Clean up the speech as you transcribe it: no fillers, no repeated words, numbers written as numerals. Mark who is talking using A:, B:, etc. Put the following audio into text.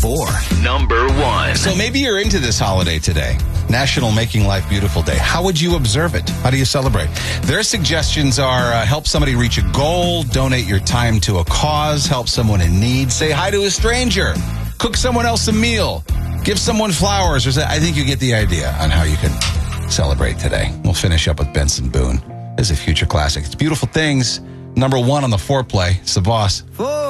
A: 4.
B: Number 1.
C: So maybe you're into this holiday today. National Making Life Beautiful Day. How would you observe it? How do you celebrate? Their suggestions are help somebody reach a goal, donate your time to a cause, help someone in need, say hi to a stranger, cook someone else a meal, give someone flowers. I think you get the idea on how you can celebrate today. We'll finish up with Benson Boone. This is a future classic. It's Beautiful Things. Number 1 on the foreplay. It's the boss.